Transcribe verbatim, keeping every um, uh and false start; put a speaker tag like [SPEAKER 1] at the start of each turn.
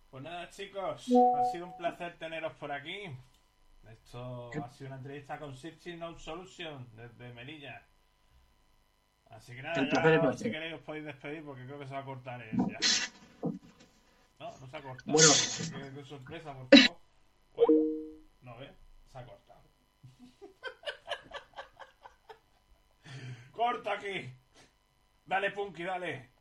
[SPEAKER 1] Pues nada, chicos, ha sido un placer teneros por aquí. Esto
[SPEAKER 2] ¿Qué,
[SPEAKER 1] ha sido una entrevista con Searching No Solution desde Melilla. Así que
[SPEAKER 2] qué
[SPEAKER 1] nada,
[SPEAKER 2] el placer
[SPEAKER 1] ya
[SPEAKER 2] es
[SPEAKER 1] ahora si
[SPEAKER 2] nuestro.
[SPEAKER 1] queréis os podéis despedir porque creo que se va a cortar el ya. No, no se ha cortado.
[SPEAKER 2] Bueno,
[SPEAKER 1] Qué, qué- qué sorpresa, por favor. Uy, no ve, se ha cortado. ¡Corta aquí! Dale, Punky, dale.